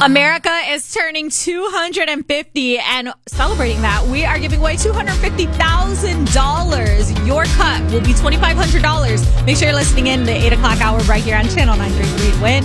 America is turning 250, and celebrating that, we are giving away $250,000. Your cut will be $2,500. Make sure you're listening in the 8 o'clock hour right here on Channel 933 Win.